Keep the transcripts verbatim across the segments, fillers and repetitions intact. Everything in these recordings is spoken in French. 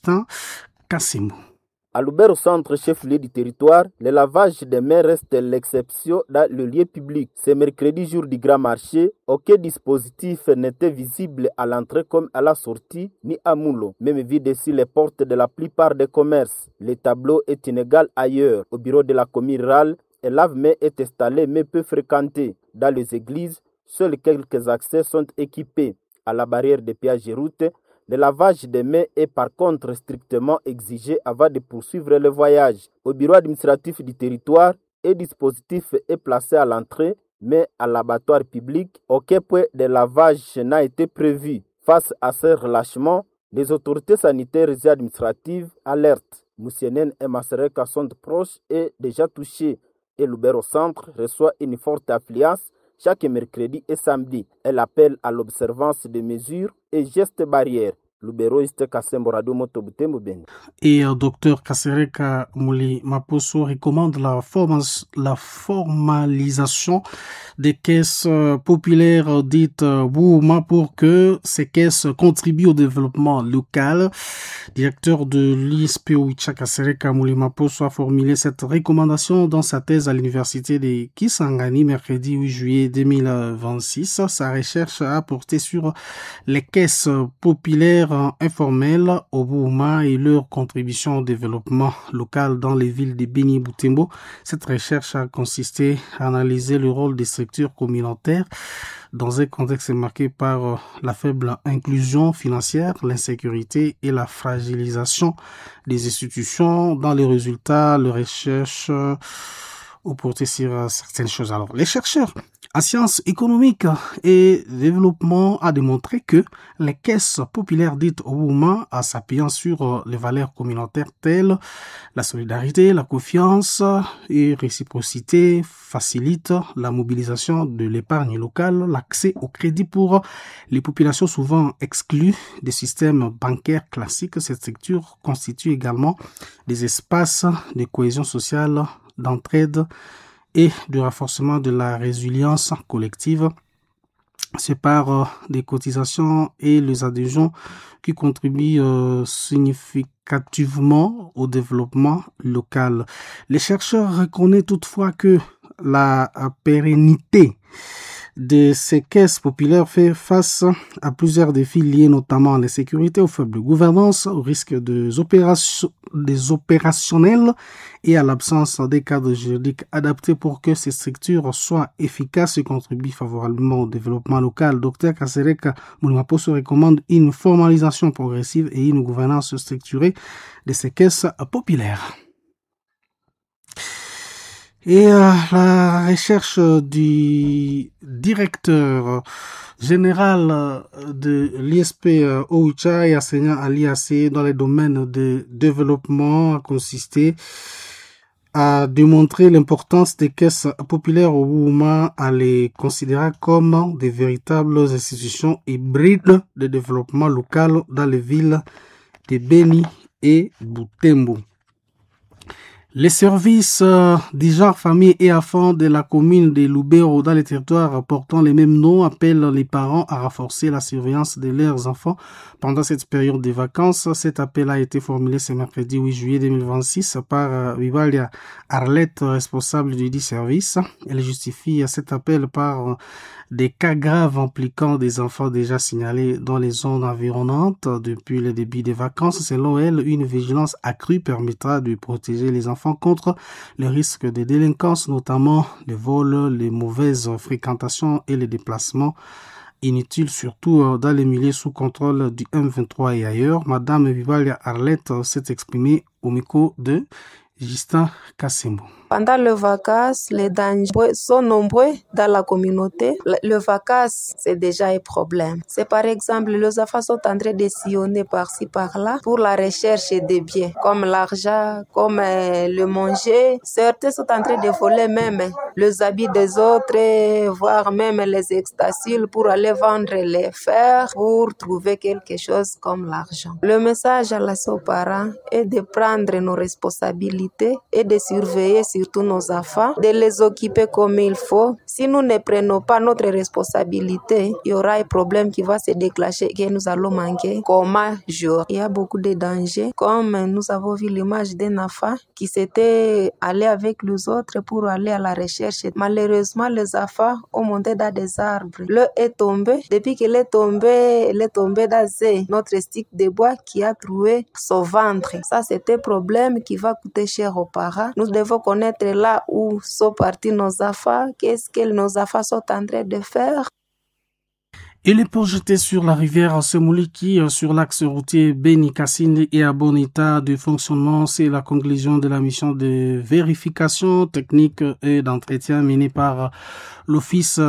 Justin Kassimo. À Lubero Centre, chef-lieu du territoire, le lavage des mains reste l'exception dans le lieu public. Ce mercredi, jour du grand marché, aucun dispositif n'était visible à l'entrée comme à la sortie, ni à Moulo. Même vide sur les portes de la plupart des commerces. Le tableau est inégal ailleurs. Au bureau de la commune rurale, un lave-mains est installé mais peu fréquenté. Dans les églises, seuls quelques accès sont équipés. À la barrière des péages et routes, le lavage des mains est par contre strictement exigé avant de poursuivre le voyage. Au bureau administratif du territoire, un dispositif est placé à l'entrée, mais à l'abattoir public, aucun point de lavage n'a été prévu. Face à ce relâchement, les autorités sanitaires et administratives alertent. Moussienen et Masereka sont proches et déjà touchés. Et Lubero Centre reçoit une forte affluence chaque mercredi et samedi. Elle appelle à l'observance des mesures et gestes barrières. Et euh, docteur Kasereka Mouli Maposo recommande la, forma- la formalisation des caisses euh, populaires dites euh, Bouma pour que ces caisses contribuent au développement local. Directeur de l'I S P O Kasereka Mouli Maposo a formulé cette recommandation dans sa thèse à l'université de Kisangani mercredi huit juillet deux mille vingt-six. Sa recherche a porté sur les caisses populaires informels au Bouma et leur contribution au développement local dans les villes de Beni et Butembo. Cette recherche a consisté à analyser le rôle des structures communautaires dans un contexte marqué par la faible inclusion financière, l'insécurité et la fragilisation des institutions. Dans les résultats, les recherches ont porté sur certaines choses. Alors, les chercheurs en sciences économiques et développement a démontré que les caisses populaires dites au Bouma, en s'appuyant sur les valeurs communautaires telles la solidarité, la confiance et réciprocité, facilitent la mobilisation de l'épargne locale, l'accès au crédit pour les populations souvent exclues des systèmes bancaires classiques. Cette structure constitue également des espaces de cohésion sociale, d'entraide et de renforcement de la résilience collective. C'est par euh, des cotisations et les adhésions qui contribuent euh, significativement au développement local. Les chercheurs reconnaissent toutefois que la pérennité de ces caisses populaires fait face à plusieurs défis liés notamment à l'insécurité, aux faibles gouvernances, au risque des, opérations, des opérationnels et à l'absence des cadres juridiques adaptés pour que ces structures soient efficaces et contribuent favorablement au développement local. Docteur Kasereka Mouli-Maposo recommande une formalisation progressive et une gouvernance structurée de ces caisses populaires. Et euh, la recherche du directeur général de l'I S P euh, Oicha et enseignant à l'I A C dans les domaines de développement a consisté à démontrer l'importance des caisses populaires au Bouma, à les considérer comme des véritables institutions hybrides de développement local dans les villes de Beni et Butembo. Les services euh, du genre famille et enfants de la commune de Lubero dans les territoires portant les mêmes noms appellent les parents à renforcer la surveillance de leurs enfants pendant cette période de vacances. Cet appel a été formulé ce mercredi huit juillet deux mille vingt-six par euh, Vivalia Arlette, responsable du dit service. Elle justifie cet appel par euh, des cas graves impliquant des enfants déjà signalés dans les zones environnantes depuis le début des vacances. Selon elle, une vigilance accrue permettra de protéger les enfants contre le risque de délinquance, notamment les vols, les mauvaises fréquentations et les déplacements inutiles, surtout dans les milieux sous contrôle du M vingt-trois et ailleurs. Madame Vivalia Arlette s'est exprimée au micro de Justin Kassimo. Pendant les vacances, les dangers sont nombreux dans la communauté. Les vacances, c'est déjà un problème. C'est par exemple, les enfants sont en train de sillonner par-ci, par-là pour la recherche des biens, comme l'argent, comme euh, le manger. Certains sont en train de voler même les habits des autres, voire même les extasiles pour aller vendre les fers pour trouver quelque chose comme l'argent. Le message à la aux parents est de prendre nos responsabilités et de surveiller surtout nos enfants, de les occuper comme il faut. Si nous ne prenons pas notre responsabilité, il y aura un problème qui va se déclencher et nous allons manquer comme un jour. Il y a beaucoup de dangers, comme nous avons vu l'image d'un enfant qui s'était allé avec les autres pour aller à la recherche. Malheureusement, les enfants ont monté dans des arbres. L'eau est tombée. Depuis qu'elle est tombée, elle est tombée dans notre stick de bois qui a trouvé son ventre. Ça, c'est un problème qui va coûter cher aux parents. Nous devons connaître là où sont partis nos enfants, qu'est-ce que nos enfants sont en train de faire. Il est projeté sur la rivière Semouliki, sur l'axe routier Beni-Kassine et à bon état de fonctionnement. C'est la conclusion de la mission de vérification technique et d'entretien menée par l'Office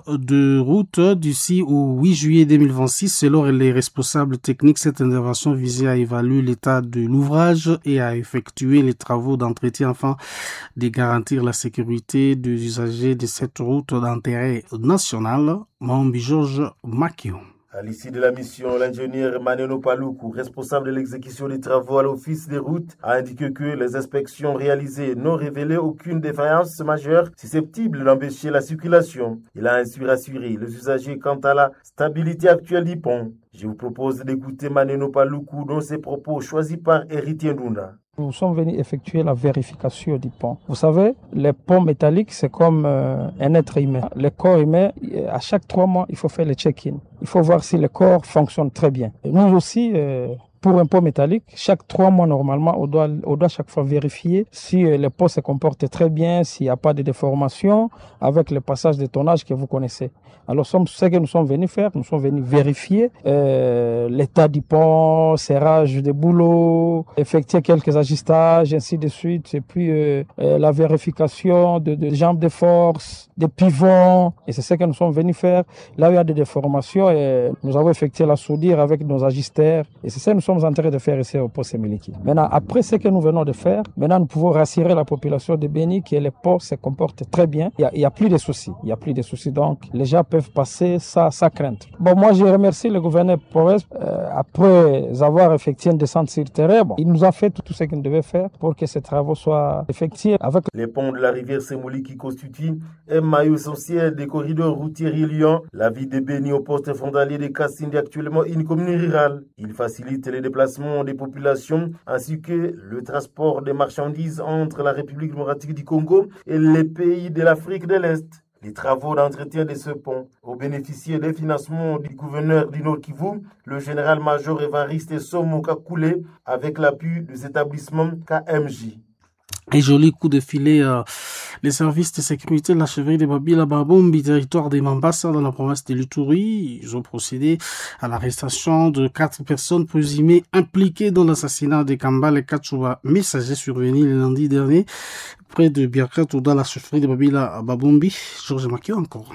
de route du six au huit juillet deux mille vingt-six. Selon les responsables techniques, cette intervention visait à évaluer l'état de l'ouvrage et à effectuer les travaux d'entretien afin de garantir la sécurité des usagers de cette route d'intérêt national. Mambi Georges Makio. À l'issue de la mission, l'ingénieur Maneno Paloukou, responsable de l'exécution des travaux à l'Office des routes, a indiqué que les inspections réalisées n'ont révélé aucune défaillance majeure susceptible d'empêcher la circulation. Il a ainsi rassuré les usagers quant à la stabilité actuelle du pont. Je vous propose d'écouter Maneno Paloukou dans ses propos choisis par Héritier Ndunda. Nous sommes venus effectuer la vérification du pont. Vous savez, les ponts métalliques, c'est comme euh, un être humain. Le corps humain, à chaque trois mois, il faut faire le check-in. Il faut voir si le corps fonctionne très bien. Et nous aussi, euh, pour un pont métallique, chaque trois mois, normalement, on doit, on doit chaque fois vérifier si euh, le pont se comporte très bien, s'il n'y a pas de déformation avec le passage de tonnage que vous connaissez. Alors, ce que nous sommes venus faire, nous sommes venus vérifier euh, l'état du pont, serrage de boulot, effectuer quelques ajustages, ainsi de suite, et puis euh, euh, la vérification de, de jambes de force, des pivots, et c'est ce que nous sommes venus faire. Là où il y a des déformations, et nous avons effectué la soudure avec nos ajusteurs, et c'est ça que nous sommes en train de faire ici au pont Semouliki. Maintenant, après ce que nous venons de faire, maintenant nous pouvons rassurer la population de Beni que le pont se comporte très bien. Il n'y a, a plus de soucis, il n'y a plus de soucis, donc les gens peuvent passer sans, sans crainte. Bon, moi je remercie le gouverneur Porres, euh, après avoir effectué une descente sur le terrain, bon, il nous a fait tout, tout ce qu'il devait faire pour que ces travaux soient effectués. Avec les ponts de la rivière Semouliki constituent un maillot essentiel des corridors routiers reliant la ville de Beni au poste frontalier de Kassine, actuellement une commune rurale. Il facilite les déplacements des populations ainsi que le transport des marchandises entre la République démocratique du Congo et les pays de l'Afrique de l'Est. Les travaux d'entretien de ce pont ont bénéficié des financements du gouverneur du Nord Kivu, le général-major Évariste Somo Kakule, avec l'appui des établissements K M J. Et joli coup de filet, euh, les services de sécurité de la chefferie de Babila Babombi, territoire des Mambasa dans la province de l'Ituri, ils ont procédé à l'arrestation de quatre personnes présumées impliquées dans l'assassinat de Kambale Kachuba, messager survenu le lundi dernier près de Biakato dans la chefferie de Babila Babombi. Georges Makio encore.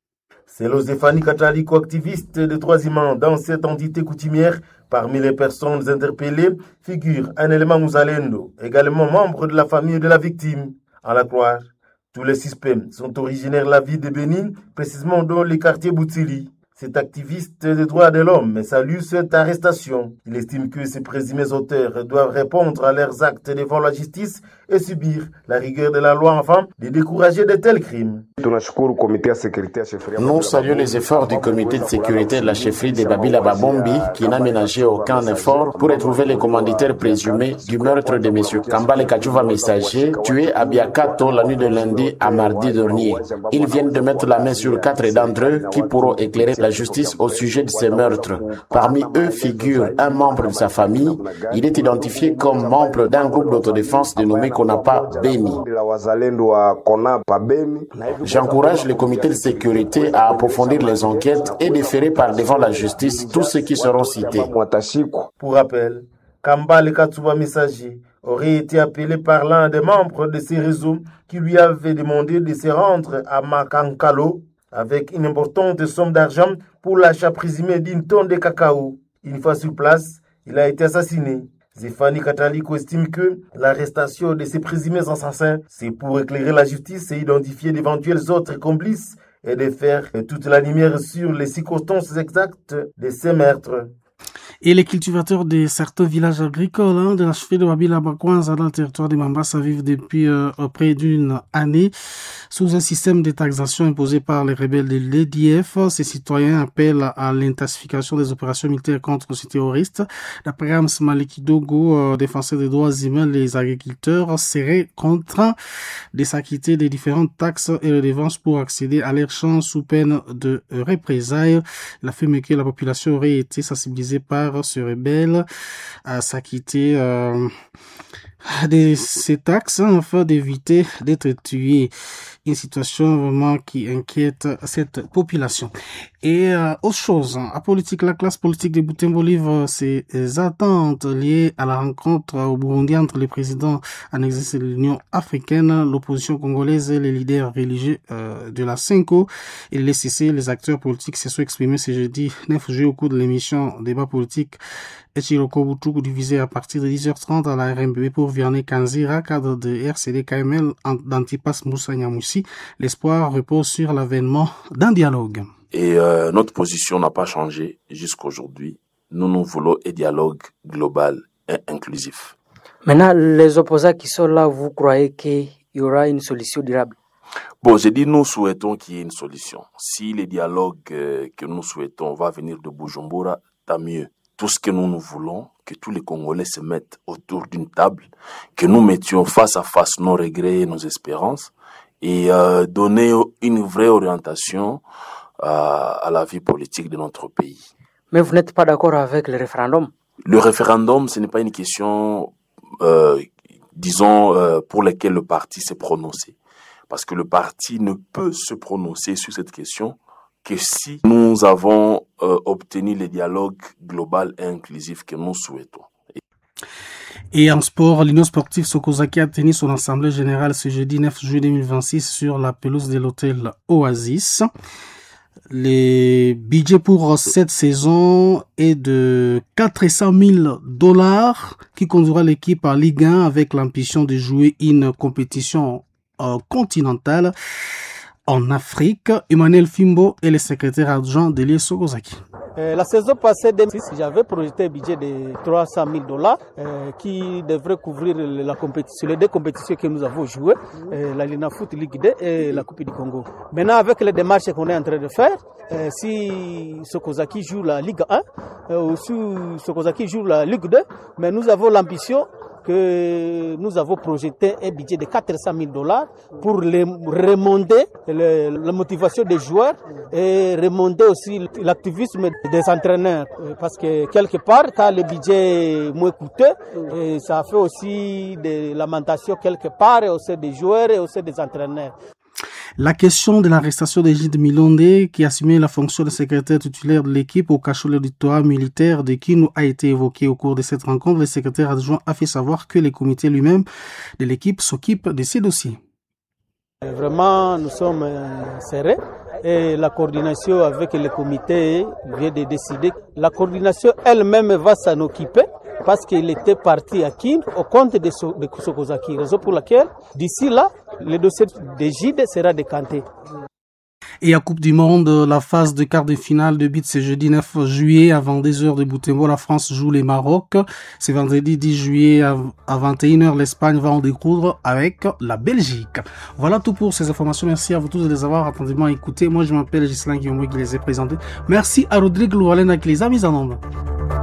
Selon Stéphanie Kataliko, activiste de troisième ans dans cette entité coutumière, parmi les personnes interpellées figure un élément Mouzalendo, également membre de la famille de la victime. À la croire, tous les suspects sont originaires de la ville de Beni, précisément dans le quartier Boutili. Cet activiste des droits de l'homme salue cette arrestation. Il estime que ces présumés auteurs doivent répondre à leurs actes devant la justice et subir la rigueur de la loi afin de décourager de tels crimes. Nous saluons les efforts du comité de sécurité de la chefferie de Babila Babombi qui n'a ménagé aucun effort pour retrouver les commanditaires présumés du meurtre de M. Kambale Kachuva Messager, tué à Biakato la nuit de lundi à mardi dernier. Ils viennent de mettre la main sur quatre d'entre eux qui pourront éclairer la justice au sujet de ces meurtres. Parmi eux figure un membre de sa famille. Il est identifié comme membre d'un groupe d'autodéfense dénommé Konapa Beni. J'encourage le comité de sécurité à approfondir les enquêtes et déférer par devant la justice tous ceux qui seront cités. Pour rappel, Kambale Kachuba Messager aurait été appelé par l'un des membres de ces réseaux qui lui avait demandé de se rendre à Makankalo avec une importante somme d'argent pour l'achat présumé d'une tonne de cacao. Une fois sur place, il a été assassiné. Zéphanie Kataliko estime que l'arrestation de ces présumés assassins, c'est pour éclairer la justice et identifier d'éventuels autres complices et de faire toute la lumière sur les circonstances exactes de ces meurtres. Et les cultivateurs de certains villages agricoles hein, de la chefferie de Babila Bakwanza dans le territoire de Mambasa vivent depuis euh, près d'une année sous un système de taxation imposé par les rebelles de l'E D F. Ces citoyens appellent à l'intensification des opérations militaires contre ces terroristes. D'après Rams Maliki Dogo, euh, défenseur des droits humains, les agriculteurs seraient contraints de s'acquitter des différentes taxes et redevances pour accéder à leurs champs sous peine de représailles. Il affirme que la population aurait été sensibilisée par ce rebelle à s'acquitter euh, de ces taxes hein, afin d'éviter d'être tué. Une situation vraiment qui inquiète cette population. Et euh, autre chose, hein, à politique, la classe politique de Butembo livre ses attentes liées à la rencontre au Burundi entre les présidents en exercice de l'Union africaine, l'opposition congolaise et les leaders religieux euh, de la Cinco. Et les C C, les acteurs politiques se sont exprimés ce jeudi neuf juillet au cours de l'émission Débat politique Echiroko Butuku divisé à partir de dix heures trente à la R M B B pour Vianney Kanzira, cadre de R C D K M L d'Antipas Moussa Nyamoussi. L'espoir repose sur l'avènement d'un dialogue. Et euh, notre position n'a pas changé jusqu'aujourd'hui. Nous, nous voulons un dialogue global et inclusif. Maintenant, les opposants qui sont là, vous croyez qu'il y aura une solution durable? Bon, j'ai dit nous souhaitons qu'il y ait une solution. Si le dialogue euh, que nous souhaitons va venir de Bujumbura, tant mieux. Tout ce que nous nous voulons, que tous les Congolais se mettent autour d'une table, que nous mettions face à face nos regrets et nos espérances, et euh, donner une vraie orientation euh, à la vie politique de notre pays. Mais vous n'êtes pas d'accord avec le référendum? Le référendum, ce n'est pas une question, euh, disons, euh, pour laquelle le parti s'est prononcé. Parce que le parti ne peut se prononcer sur cette question que si nous avons euh, obtenu le dialogue global et inclusif que nous souhaitons. Et en sport, l'Union sportive Sokozaki a tenu son assemblée générale ce jeudi neuf juillet deux mille vingt-six sur la pelouse de l'hôtel Oasis. Le budget pour cette saison est de quatre cent mille dollars qui conduira l'équipe à Ligue un avec l'ambition de jouer une compétition euh, continentale en Afrique. Emmanuel Fimbo est le secrétaire adjoint de l'I E Sokozaki. Euh, la saison passée, deux mille six, j'avais projeté un budget de trois cent mille dollars euh, qui devrait couvrir la compétition, les deux compétitions que nous avons jouées, euh, la Lina Foot Ligue deux et la Coupe du Congo. Maintenant, avec les démarches qu'on est en train de faire, euh, si Sokozaki joue la Ligue un euh, ou si Sokozaki joue la Ligue deux, mais nous avons l'ambition que nous avons projeté un budget de quatre cent mille dollars pour les remonter le, la motivation des joueurs et remonter aussi l'activisme des entraîneurs. Parce que quelque part, quand le budget est moins coûteux, et ça fait aussi des lamentations quelque part au sein des joueurs et au sein des entraîneurs. La question de l'arrestation d'Egide Milonde, qui assumait la fonction de secrétaire titulaire de l'équipe au cachot de l'auditoire militaire de Kindu, a été évoquée au cours de cette rencontre. Le secrétaire adjoint a fait savoir que les comités lui-même de l'équipe s'occupent de ces dossiers. Vraiment, nous sommes serrés et la coordination avec les comités vient de décider. La coordination elle-même va s'en occuper parce qu'il était parti à Kindu au compte de Sokozaki. Raison pour laquelle, d'ici là, le dossier d'Egide sera décanté. Et à Coupe du Monde, la phase de quart de finale de but ce jeudi neuf juillet à vingt-deux heures de Butembo, la France joue les Maroc. Ce vendredi dix juillet à vingt et une heures, l'Espagne va en découdre avec la Belgique. Voilà tout pour ces informations. Merci à vous tous de les avoir attentivement écoutés. Moi, je m'appelle Ghislain Guillaume qui les ai présentés. Merci à Rodrigue Loualena qui les a mis en ombre.